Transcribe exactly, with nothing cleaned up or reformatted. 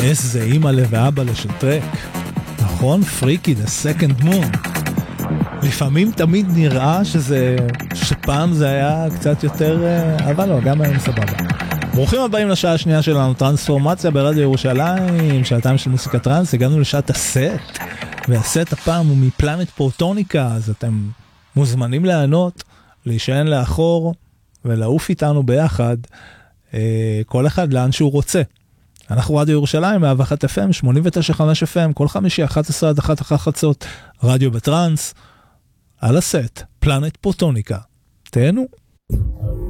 איזה אימא ואבא של טרק. נכון? פריקי, the second moon. לפעמים תמיד נראה שזה, שפעם זה היה קצת יותר, אבל לא, גם היום סבבה. ברוכים הבאים לשעה השנייה שלנו, טרנספורמציה ברדיו ירושלים, שעתיים של מוסיקה טרנס, הגענו לשעת הסט, והסט הפעם הוא מפלנט פרוטוניקה, אז אתם מוזמנים לענות, להישען לאחור, ולעוף איתנו ביחד, כל אחד לאן שהוא רוצה. אנחנו רדיו ירושלים, מאה ואחת אף אם, שמונים ותשע נקודה חמש אף אם, כל חמישי, אחת עשרה עד אחת אחר חצות, רדיו בטרנס, על הסט, פלנט פרוטוניקה. תהנו.